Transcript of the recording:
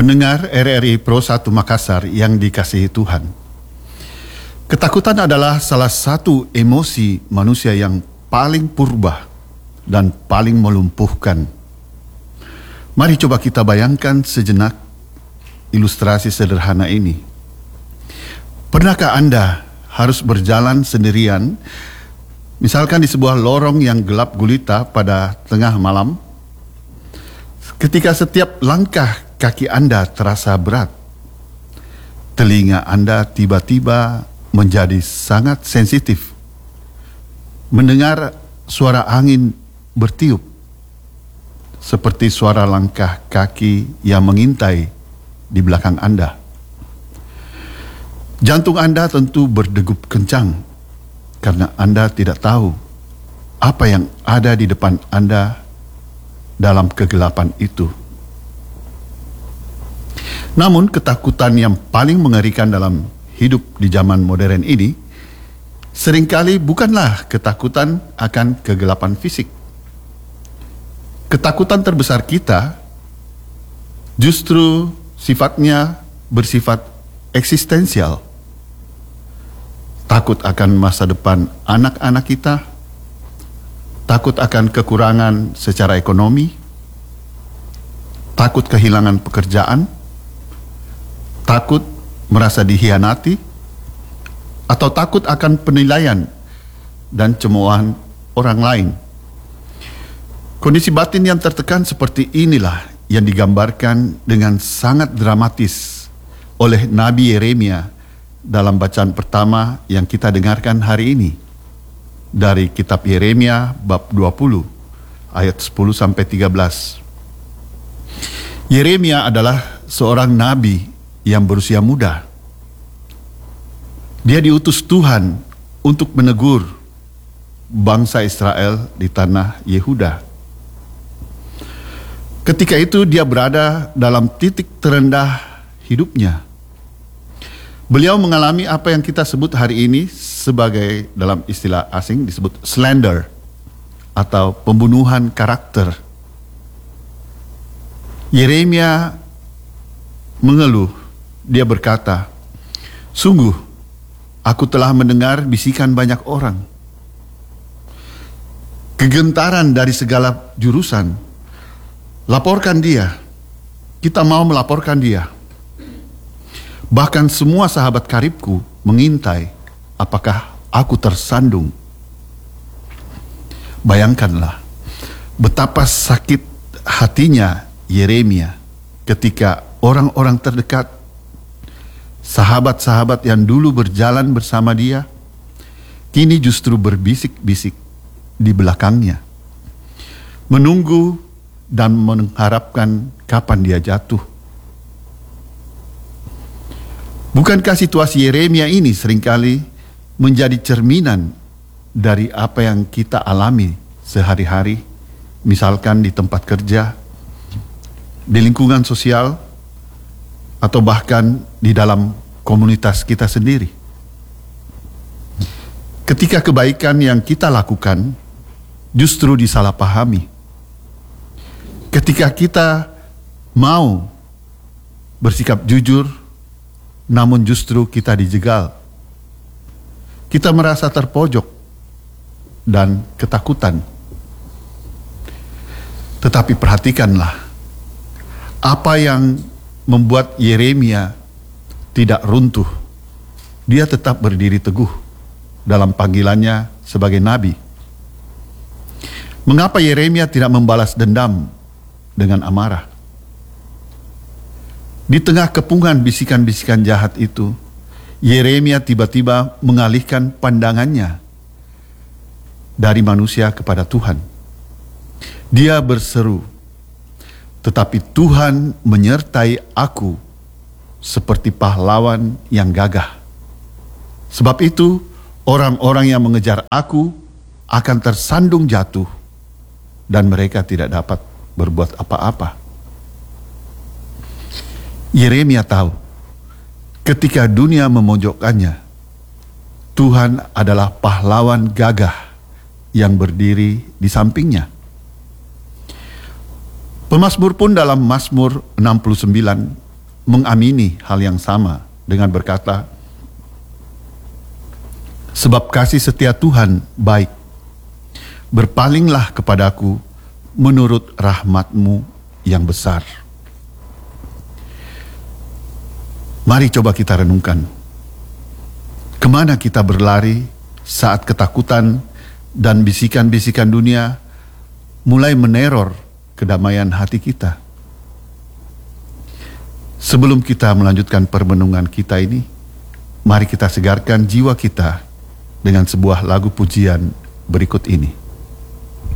Pendengar RRI Pro 1 Makassar yang dikasihi Tuhan. Ketakutan adalah salah satu emosi manusia yang paling purba dan paling melumpuhkan. Mari coba kita bayangkan sejenak ilustrasi sederhana ini. Pernahkah Anda harus berjalan sendirian, misalkan di sebuah lorong yang gelap gulita pada tengah malam? Ketika setiap langkah kaki Anda terasa berat, telinga Anda tiba-tiba menjadi sangat sensitif mendengar suara angin bertiup, seperti suara langkah kaki yang mengintai di belakang Anda. Jantung Anda tentu berdegup kencang karena Anda tidak tahu apa yang ada di depan Anda dalam kegelapan itu. Namun ketakutan yang paling mengerikan dalam hidup di zaman modern ini seringkali bukanlah ketakutan akan kegelapan fisik. Ketakutan terbesar kita justru sifatnya bersifat eksistensial. Takut akan masa depan anak-anak kita, takut akan kekurangan secara ekonomi, takut kehilangan pekerjaan, takut merasa dihianati, atau takut akan penilaian dan cemoohan orang lain. Kondisi batin yang tertekan seperti inilah yang digambarkan dengan sangat dramatis oleh Nabi Yeremia dalam bacaan pertama yang kita dengarkan hari ini dari kitab Yeremia bab 20 ayat 10 sampai 13. Yeremia adalah seorang nabi yang berusia muda. Dia diutus Tuhan untuk menegur bangsa Israel di tanah Yehuda. Ketika itu dia berada dalam titik terendah hidupnya. Beliau mengalami apa yang kita sebut hari ini sebagai, dalam istilah asing disebut slander atau pembunuhan karakter. Yeremia mengeluh, dia berkata, "Sungguh, aku telah mendengar bisikan banyak orang. Kegentaran dari segala jurusan. Laporkan dia, kita mau melaporkan dia. Bahkan semua sahabat karibku mengintai apakah aku tersandung." Bayangkanlah betapa sakit hatinya Yeremia ketika orang-orang terdekat, sahabat-sahabat yang dulu berjalan bersama dia, kini justru berbisik-bisik di belakangnya, menunggu dan mengharapkan kapan dia jatuh. Bukankah situasi Yeremia ini seringkali menjadi cerminan dari apa yang kita alami sehari-hari, misalkan di tempat kerja, di lingkungan sosial, atau bahkan di dalam komunitas kita sendiri. Ketika kebaikan yang kita lakukan justru disalahpahami. Ketika kita mau bersikap jujur, namun justru kita dijegal. Kita merasa terpojok dan ketakutan. Tetapi perhatikanlah apa yang membuat Yeremia tidak runtuh. Dia tetap berdiri teguh dalam panggilannya sebagai nabi. Mengapa Yeremia tidak membalas dendam dengan amarah? Di tengah kepungan bisikan-bisikan jahat itu, Yeremia tiba-tiba mengalihkan pandangannya dari manusia kepada Tuhan. Dia berseru, "Tetapi Tuhan menyertai aku seperti pahlawan yang gagah. Sebab itu orang-orang yang mengejar aku akan tersandung jatuh dan mereka tidak dapat berbuat apa-apa." Yeremia tahu ketika dunia memojokkannya, Tuhan adalah pahlawan gagah yang berdiri di sampingnya. Pemazmur pun dalam Mazmur 69 mengamini hal yang sama dengan berkata, "Sebab kasih setia Tuhan baik, berpalinglah kepadaku menurut rahmat-Mu yang besar." Mari coba kita renungkan, kemana kita berlari saat ketakutan dan bisikan-bisikan dunia mulai meneror kedamaian hati kita? Sebelum kita melanjutkan permenungan kita ini, mari kita segarkan jiwa kita dengan sebuah lagu pujian berikut ini.